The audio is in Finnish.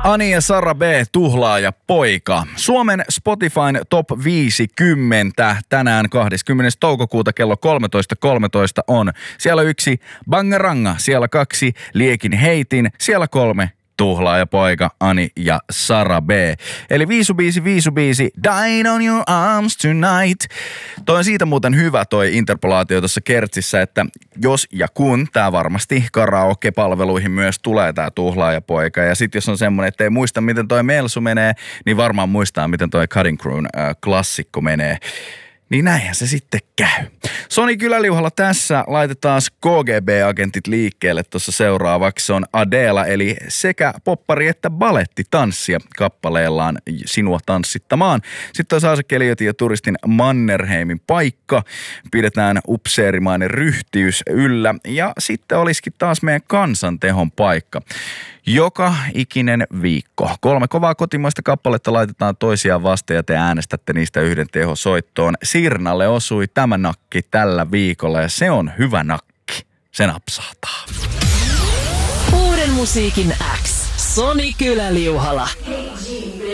Ani ja Sara B, tuhlaaja poika. Suomen Spotifyn Top 50 tänään 20. toukokuuta kello 13.13 on. Siellä 1 Bangaranga, siellä 2 Liekin heitin, siellä 3 tuhlaaja poika Ani ja Sara B. Eli viisubiisi, Dine on your arms tonight. Toi on siitä muuten hyvä toi interpolaatio tuossa kertsissä, että jos ja kun tää varmasti karaoke-palveluihin myös tulee tää tuhlaaja poika. Ja sit jos on semmonen, että ei muista miten toi Melsu menee, niin varmaan muistaa miten toi Cutting Crewn klassikko menee. Niin näinhän se sitten käy. Soni Kyläliuhalla tässä, laitetaan KGB-agentit liikkeelle tuossa seuraavaksi. Se on Adela, eli sekä poppari että balettitanssia kappaleellaan Sinua tanssittamaan. Sitten on Saasekelijotin ja turistin Mannerheimin paikka. Pidetään upseerimainen ryhtiys yllä. Ja sitten olisikin taas meidän kansantehon paikka. Joka ikinen viikko. 3 kovaa kotimaista kappaletta laitetaan toisiaan vastaan ja te äänestätte niistä yhden tehosoittoon. Sirnalle osui tämä nakki tällä viikolla ja se on hyvä nakki. Se napsahtaa. Uuden musiikin X. Soni Kyläliuhala.